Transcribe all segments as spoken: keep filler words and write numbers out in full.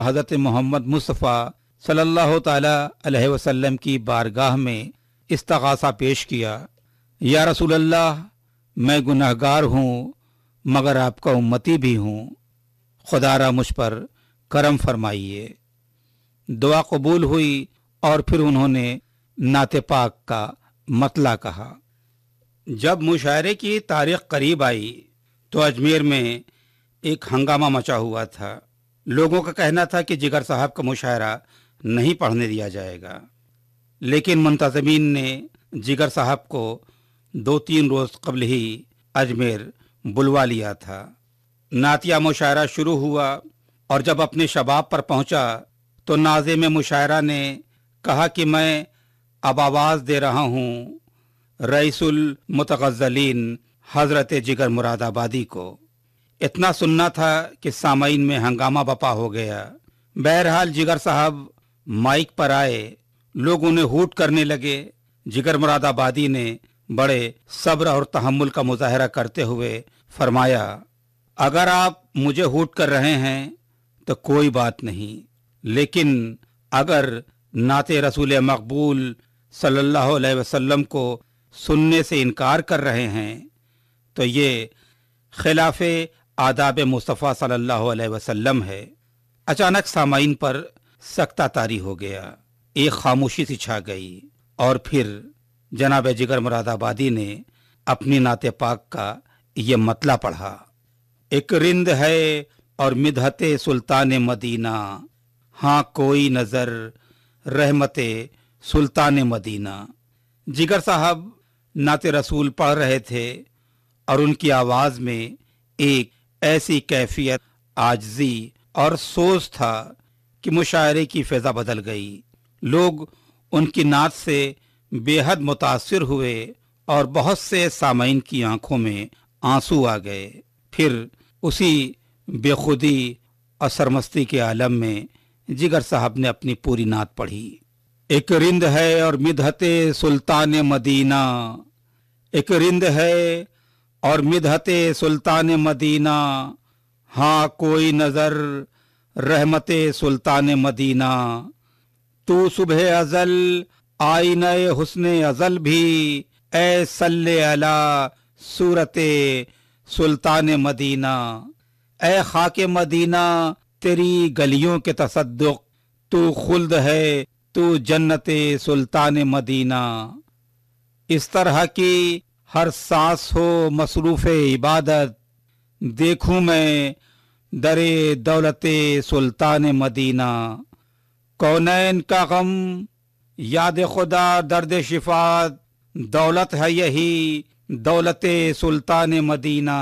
हज़रत मोहम्मद मुस्तफ़ा सल्लल्लाहु ताला अलैहि वसल्लम की बारगाह में इस्तग़ासा पेश किया। या रसूल अल्लाह, मैं गुनहगार हूँ मगर आपका उम्मती भी हूँ, खुदारा मुझ पर करम फरमाइए। दुआ कबूल हुई और फिर उन्होंने नाते पाक का मतला कहा। जब मुशायरे की तारीख करीब आई तो अजमेर में एक हंगामा मचा हुआ था। लोगों का कहना था कि जिगर साहब का मुशायरा नहीं पढ़ने दिया जाएगा, लेकिन मुंतज़मीन ने जिगर साहब को दो तीन रोज़ कबल ही अजमेर बुलवा लिया था। नातिया मुशायरा शुरू हुआ और जब अपने शबाब पर पहुंचा तो नाज़िम मुशायरा ने कहा कि मैं अब आवाज़ दे रहा हूँ रईसुल मुतग़ज़्ज़लीन हज़रत जिगर मुरादाबादी को। इतना सुनना था कि सामईन में हंगामा बपा हो गया। बहरहाल जिगर साहब माइक पर आए, लोग उन्हें हूट करने लगे। जिगर मुरादाबादी ने बड़े सब्र और तहम्मुल का मुजाहरा करते हुए फरमाया, अगर आप मुझे हूट कर रहे हैं तो कोई बात नहीं, लेकिन अगर नाते रसूल मकबूल सल्लल्लाहु अलैहि वसल्लम को सुनने से इनकार कर रहे हैं तो ये खिलाफे आदाब मुस्तफ़ा सल्लल्लाहु अलैहि वसल्लम है। अचानक सामाइन पर सख्ता तारी हो गया, एक खामोशी सी छा गई और फिर जनाब जिगर मुरादाबादी ने अपनी नाते पाक का ये मतला पढ़ा। एक रिंद है और मिदहते सुल्तान मदीना, हाँ कोई नजर रहमते सुल्तान मदीना। जिगर साहब नाते रसूल पढ़ रहे थे और उनकी आवाज में एक ऐसी कैफियत, आजजी और सोच था कि मुशायरे की फिजा बदल गई। लोग उनकी नात से बेहद मुतासिर हुए और बहुत से सामईन की आंखों में आंसू आ गए। फिर उसी बेखुदी और सरमस्ती के आलम में जिगर साहब ने अपनी पूरी नात पढ़ी। एक रिंद है और मिदहते सुल्तान मदीना, एक रिंद है और मिदहते सुल्तान मदीना, हाँ कोई नजर रहमते सुल्तान मदीना। तू सुबह अजल आईने हुस्ने अजल भी, ए सल्ले अला सूरते सुल्तान मदीना। ए खाके मदीना तेरी गलियों के तसद्दुक, तू खुल्द है तू जन्नते सुल्तान मदीना। इस तरह की हर सांस हो मसरूफ़े इबादत, देखूं मैं दरे दौलते सुल्तान मदीना। कौनैन का गम याद खुदा दर्द शिफात, दौलत है यही दौलते सुल्तान मदीना।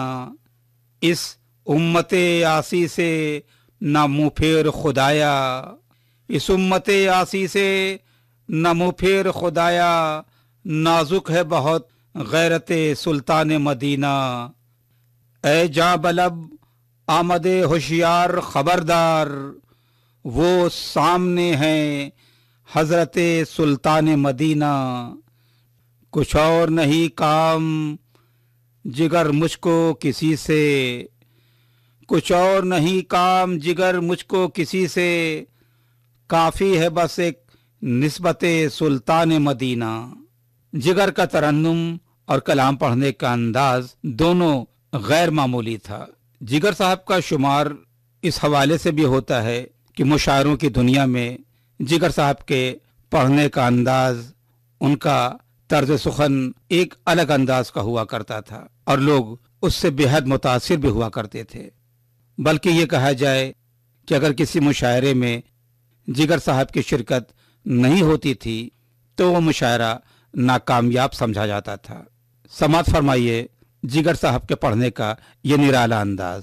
इस उम्मते आसी से न मुँह फेर खुदाया, इस उम्मते आसी से न मुँह फेर खुदाया। नाजुक है बहुत गैरते सुल्तान मदीना। ए जा बलब आमदे होशियार खबरदार, वो सामने है हजरते सुल्तान मदीना। कुछ और नहीं काम जिगर मुझको किसी से, कुछ और नहीं काम जिगर मुझको किसी से। काफ़ी है बस एक निस्बते सुल्तान मदीना। जिगर का तरन्नुम और कलाम पढ़ने का अंदाज दोनों गैर मामूली था। जिगर साहब का शुमार इस हवाले से भी होता है कि मुशायरों की दुनिया में जिगर साहब के पढ़ने का अंदाज, उनका तर्ज सुखन एक अलग अंदाज का हुआ करता था और लोग उससे बेहद मुतासिर भी हुआ करते थे। बल्कि ये कहा जाए कि अगर किसी मुशायरे में जिगर साहब की शिरकत नहीं होती थी तो वो मुशायरा नाकामयाब समझा जाता था। समात फरमाइए जिगर साहब के पढ़ने का ये निराला अंदाज।